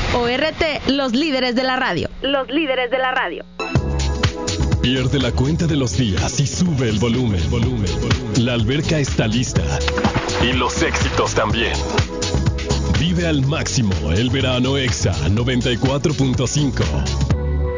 ORT, los líderes de la radio. Los líderes de la radio. Pierde la cuenta de los días y sube el volumen. La alberca está lista. Y los éxitos también. Vive al máximo el verano Exa 94.5.